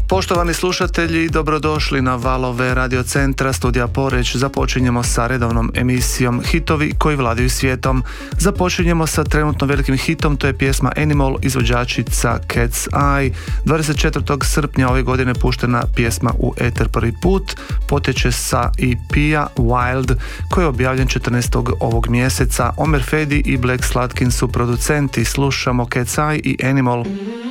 Poštovani slušatelji, dobrodošli na valove Radio Centra Studija Poreč. Započinjemo sa redovnom emisijom Hitovi koji vladaju svijetom. Započinjemo sa trenutno velikim hitom, to je pjesma Animal, izvođačica Cat's Eye. 24. srpnja ove godine puštena pjesma u eter prvi put, potječe sa EP-a Wild koji je objavljen 14. ovog mjeseca. Omer Fedi i Black Slatkin su producenti. Slušamo Cat's Eye i Animal.